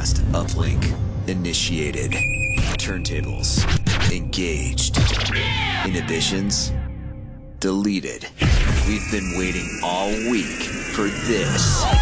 Fast uplink initiated. Turntables engaged. Inhibitions deleted. We've been waiting all week for this.